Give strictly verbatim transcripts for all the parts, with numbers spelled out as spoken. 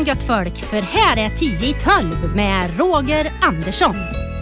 igen gött folk, för här är tio i tolv med Roger Andersson.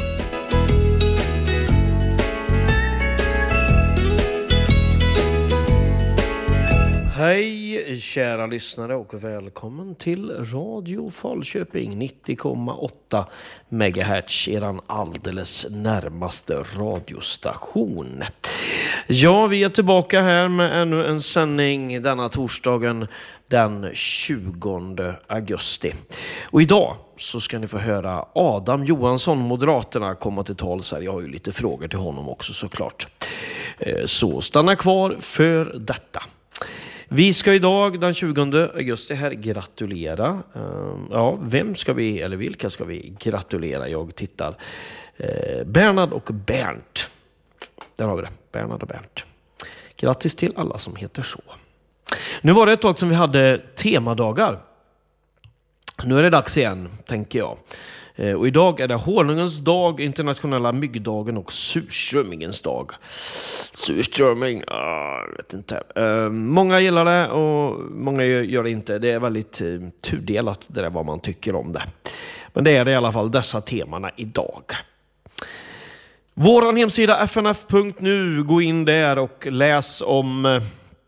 Hej kära lyssnare och välkommen till Radio Falköping nittio komma åtta megahertz, eran alldeles närmaste radiostation. Ja, vi är tillbaka här med ännu en sändning denna torsdagen den tjugonde augusti. Och idag så ska ni få höra Adam Johansson, Moderaterna, komma till tals här. Jag har ju lite frågor till honom också såklart. Så stanna kvar för detta. Vi ska idag den tjugonde augusti här gratulera. Ja, vem ska vi, eller vilka ska vi gratulera? Jag tittar. Bernhard och Bernt. Där har vi det. Bernhard och Bernt. Grattis till alla som heter så. Nu var det ett tag som vi hade temadagar. Nu är det dags igen, tänker jag. Och idag är det honungens dag, internationella myggdagen och surströmmingens dag. Surströmming, ah, jag vet inte. Uh, många gillar det och många gör det inte. Det är väldigt uh, tudelat det där vad man tycker om det. Men det är i alla fall dessa temana idag. Våran hemsida f n f punkt nu, gå in där och läs om uh,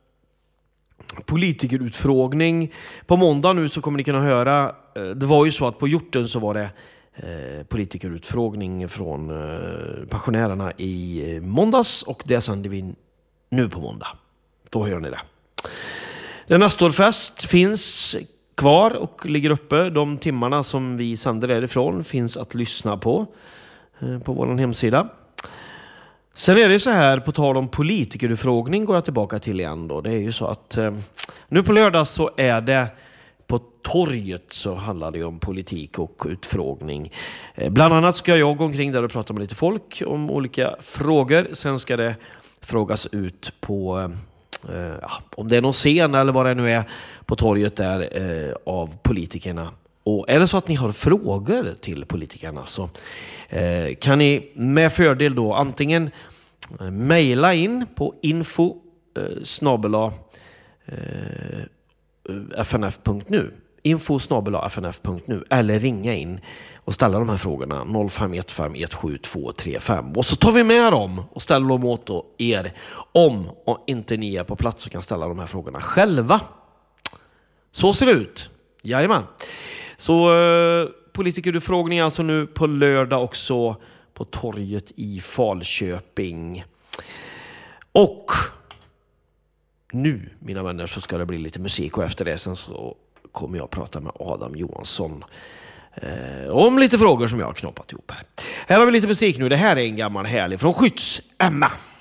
politikerutfrågning. På måndag nu så kommer ni kunna höra, uh, det var ju så att på Hjorten så var det Eh, politikerutfrågning från eh, pensionärerna i eh, måndags, och det sänder vi nu på måndag. Då hör ni det. Den Nestorfest finns kvar och ligger uppe. De timmarna som vi sänder därifrån finns att lyssna på eh, på vår hemsida. Sen är det så här, på tal om politikerutfrågning går jag tillbaka till igen då. Det är ju så att eh, nu på lördag så är det på torget, så handlar det om politik och utfrågning. Bland annat ska jag gå omkring där och prata med lite folk om olika frågor. Sen ska det frågas ut på, eh, om det är någon scen eller vad det nu är på torget där eh, av politikerna. Och är det så att ni har frågor till politikerna så eh, kan ni med fördel då antingen eh, mejla in på info eh, snabel-a eh, f n f punkt nu info snabel-a f n f punkt nu eller ringa in och ställa de här frågorna noll fem ett fem ett sju två tre fem, och så tar vi med dem och ställer dem åt er om och inte ni är på plats och kan ställa de här frågorna själva. Så ser det ut. Jajamän. Så eh, politikerutfrågning alltså nu på lördag också på torget i Falköping. Och nu, mina vänner, så ska det bli lite musik, och efter det sen så kommer jag prata med Adam Johansson eh, om lite frågor som jag har knoppat ihop här. Här har vi lite musik nu. Det här är en gammal härlig från Skydds Emma.